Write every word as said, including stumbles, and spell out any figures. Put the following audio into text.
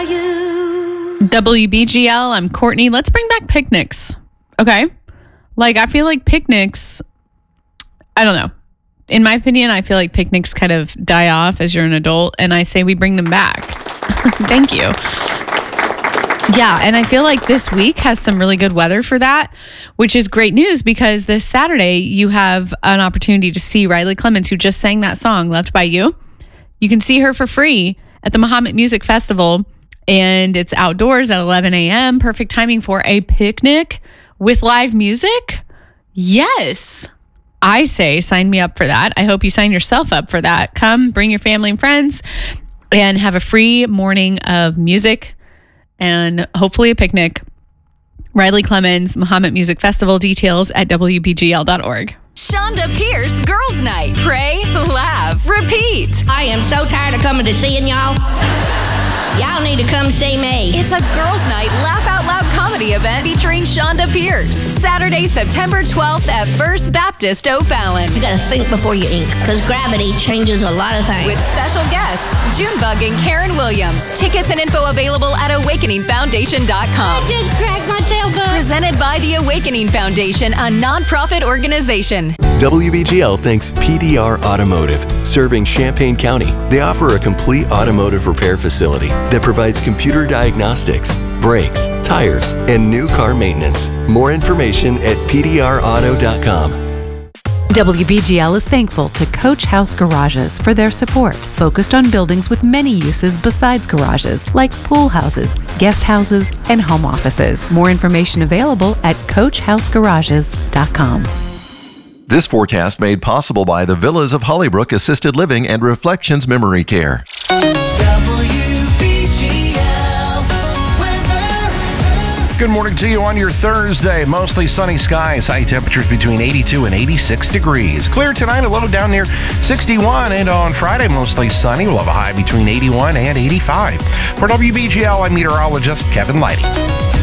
W B G L, I'm Courtney. Let's bring back picnics. Okay? Like, I feel like picnics, I don't know. In my opinion, I feel like picnics kind of die off as you're an adult, and I say we bring them back. Thank you. Yeah, and I feel like this week has some really good weather for that, which is great news because this Saturday you have an opportunity to see Riley Clemens, who just sang that song, Loved by You. You can see her for free at the Mahomet Music Festival, and it's outdoors at eleven a.m. Perfect timing for a picnic with live music. Yes. I say sign me up for that. I hope you sign yourself up for that. Come, bring your family and friends, and have a free morning of music and hopefully a picnic. Riley Clemens, Mahomet Music Festival, details at W B G L dot org. Shonda Pierce Girls Night. Pray, laugh, repeat. I am so tired of coming to seeing y'all. Y'all need to come see me. It's a girls' night laugh out loud comedy event featuring Shonda Pierce. Saturday, September twelfth at First Baptist O'Fallon. You gotta think before you ink, because gravity changes a lot of things. With special guests, Junebug and Karen Williams. Tickets and info available at awakening foundation dot com. I just cracked myself up. Presented by the Awakening Foundation, a nonprofit organization. W B G L thanks P D R Automotive, serving Champaign County. They offer a complete automotive repair facility that provides computer diagnostics, brakes, tires, and new car maintenance. More information at P D R auto dot com. W B G L is thankful to Coach House Garages for their support, focused on buildings with many uses besides garages, like pool houses, guest houses, and home offices. More information available at coach house garages dot com. This forecast made possible by the Villas of Hollybrook Assisted Living and Reflections Memory Care. Good morning to you on your Thursday. Mostly sunny skies. High temperatures between eighty-two and eighty-six degrees. Clear tonight, a low down near sixty-one. And on Friday, mostly sunny. We'll have a high between eighty-one and eighty-five. For W B G L, I'm meteorologist Kevin Lighty.